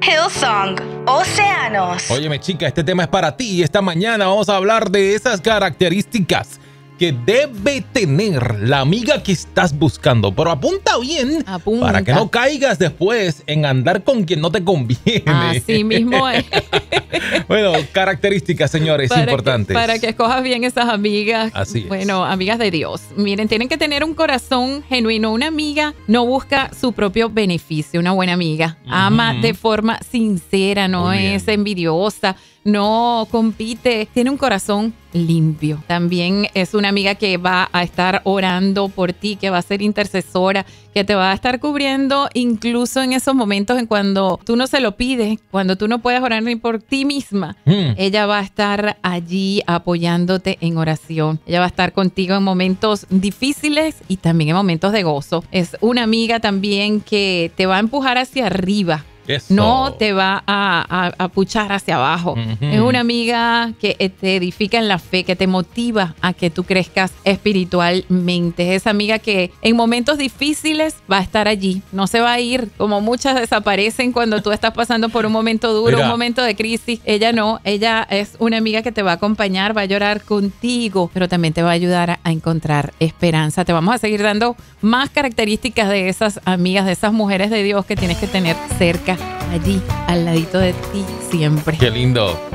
Hillsong, Océanos. Óyeme, chica, este tema es para ti. Esta mañana vamos a hablar de esas características que debe tener la amiga que estás buscando. Pero apunta bien, para que no caigas después en andar con quien no te conviene. Así mismo es. Bueno, características, señores, importantes. Para que escojas bien esas amigas. Así es. Bueno, amigas de Dios. Miren, tienen que tener un corazón genuino. Una amiga no busca su propio beneficio. Una buena amiga ama de forma sincera, no es envidiosa, no compite, tiene un corazón limpio. También es una amiga que va a estar orando por ti, que va a ser intercesora, que te va a estar cubriendo incluso en esos momentos en cuando tú no se lo pides, cuando tú no puedes orar ni por ti misma. Ella va a estar allí apoyándote en oración. Ella va a estar contigo en momentos difíciles y también en momentos de gozo. Es una amiga también que te va a empujar hacia arriba. Eso. No te va a puchar hacia abajo. Es una amiga que te edifica en la fe, que te motiva a que tú crezcas espiritualmente. Es esa amiga que en momentos difíciles va a estar allí. No se va a ir, como muchas desaparecen cuando tú estás pasando por un momento duro, un momento de crisis. Ella no, ella es una amiga que te va a acompañar, va a llorar contigo, pero también te va a ayudar a encontrar esperanza. Te vamos a seguir dando más características de esas amigas, de esas mujeres de Dios que tienes que tener cerca, allí, al ladito de ti siempre. Qué lindo.